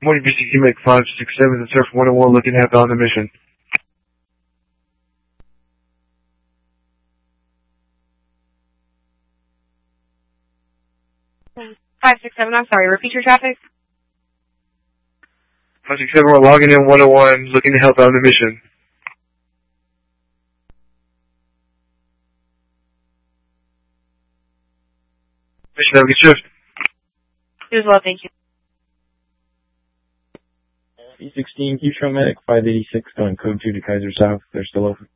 Morning, BCQ Make 567, the Surf 101 looking to have on the mission. Five, 6, 7, I'm sorry, repeat your traffic. 567, we're logging in 101, looking to help out on the mission. Mission, have a good shift. You as well, thank you. E16, Keystrom Medic 586 going code 2 to Kaiser South. They're still open.